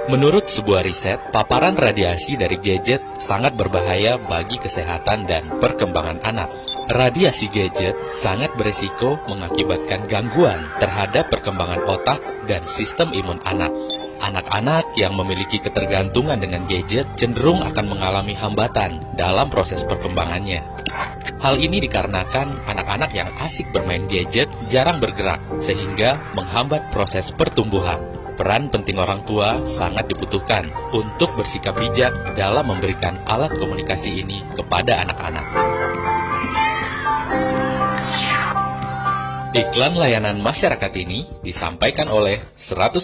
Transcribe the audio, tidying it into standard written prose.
Menurut sebuah riset, paparan radiasi dari gadget sangat berbahaya bagi kesehatan dan perkembangan anak. Radiasi gadget sangat berisiko mengakibatkan gangguan terhadap perkembangan otak dan sistem imun anak. Anak-anak yang memiliki ketergantungan dengan gadget cenderung akan mengalami hambatan dalam proses perkembangannya. Hal ini dikarenakan anak-anak yang asik bermain gadget jarang bergerak, sehingga menghambat proses pertumbuhan. Peran penting orang tua sangat dibutuhkan untuk bersikap bijak dalam memberikan alat komunikasi ini kepada anak-anak. Iklan layanan masyarakat ini disampaikan oleh 100